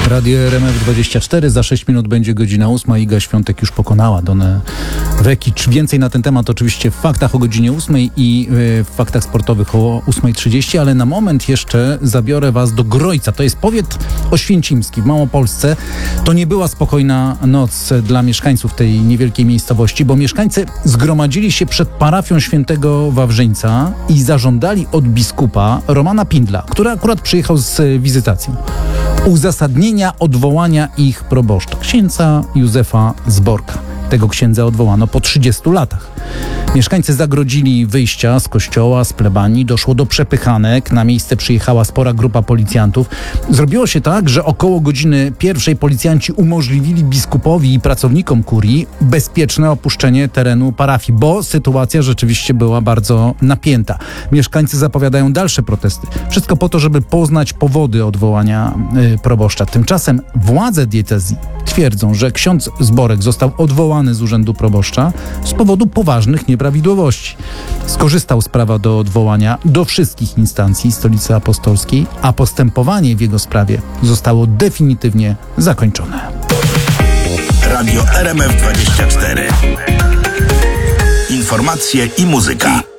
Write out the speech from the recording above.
Radio RMF24, za 6 minut będzie godzina 8. Iga Świątek już pokonała Donę Vekic. Więcej na ten temat oczywiście w faktach o godzinie 8 i w faktach sportowych o 8:30, ale na moment jeszcze zabiorę was do Grojca. To jest powiat oświęcimski w Małopolsce. To nie była spokojna noc dla mieszkańców tej niewielkiej miejscowości, bo mieszkańcy zgromadzili się przed parafią świętego Wawrzyńca i zażądali od biskupa Romana Pindla, który akurat przyjechał z wizytacją, uzasadnienia odwołania ich proboszcza, księdza Józefa Zborka. Tego księdza odwołano po 30 latach. Mieszkańcy zagrodzili wyjścia z kościoła, z plebanii. Doszło do przepychanek. Na miejsce przyjechała spora grupa policjantów. Zrobiło się tak, że około godziny 1 policjanci umożliwili biskupowi i pracownikom kurii bezpieczne opuszczenie terenu parafii, bo sytuacja rzeczywiście była bardzo napięta. Mieszkańcy zapowiadają dalsze protesty. Wszystko po to, żeby poznać powody odwołania proboszcza. Tymczasem władze diecezji twierdzą, że ksiądz Zborek został odwołany z urzędu proboszcza z powodu poważnych nieprawidłowości. Skorzystał z prawa do odwołania do wszystkich instancji Stolicy Apostolskiej, a postępowanie w jego sprawie zostało definitywnie zakończone. Radio RMF24. Informacje i muzyka.